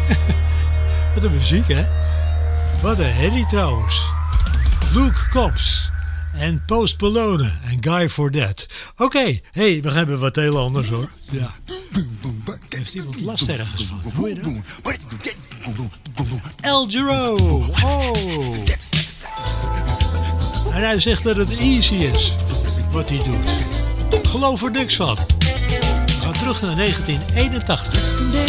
Wat een muziek, hè? Wat een herrie trouwens. Luke Combs en Post Malone en Guy Fordet. Oké, hey, we hebben wat heel anders hoor. Ja. Heeft iemand last ergens van? Hoor je dat? El Giro. Oh. En hij zegt dat het easy is wat hij doet. Geloof er niks van. We gaan terug naar 1981.